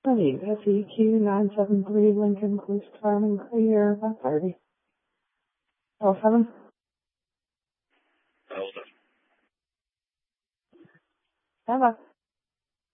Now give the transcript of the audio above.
Ready, SEQ 973 Lincoln Police Department, clear 530. L7. L7. Stand by.